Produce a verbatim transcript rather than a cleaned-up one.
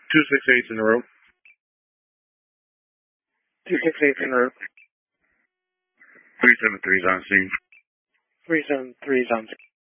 two six eight in a row. two six eight in a row. three seven three is on scene. three seven three is on scene.